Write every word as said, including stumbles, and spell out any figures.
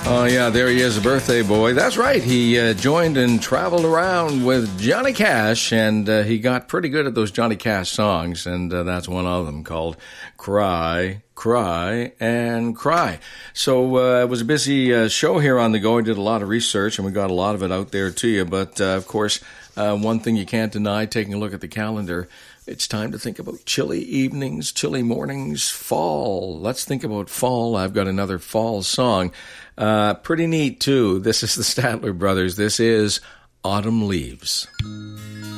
Oh, yeah, there he is, a birthday boy. That's right. He uh, joined and traveled around with Johnny Cash, and uh, he got pretty good at those Johnny Cash songs, and uh, that's one of them called Cry, Cry, and Cry. So uh, it was a busy uh, show here on The Go. I did a lot of research, and we got a lot of it out there to you. But, uh, of course, uh, one thing you can't deny, taking a look at the calendar, it's time to think about chilly evenings, chilly mornings, fall. Let's think about fall. I've got another fall song. Uh, pretty neat, too. This is the Statler Brothers. This is Autumn Leaves.